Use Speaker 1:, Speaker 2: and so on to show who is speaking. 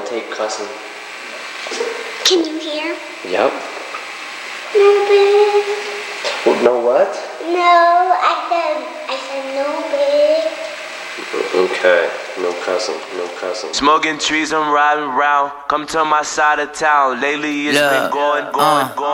Speaker 1: don't take cussing.
Speaker 2: Can you hear?
Speaker 1: Yep.
Speaker 2: No, babe.
Speaker 1: No what?
Speaker 2: No, I said no, babe.
Speaker 1: Okay, no cussing, no cussing.
Speaker 3: Smoking trees, I'm riding around. Come to my side of town. Lately it's been going.